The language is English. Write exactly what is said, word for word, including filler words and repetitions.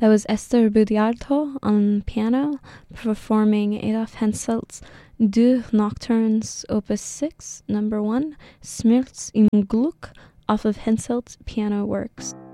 That was Esther Budiarto on piano, performing Adolf Henselt's Deux Nocturnes, Opus six, number one, Schmerz im Glück, off of Henselt's piano works.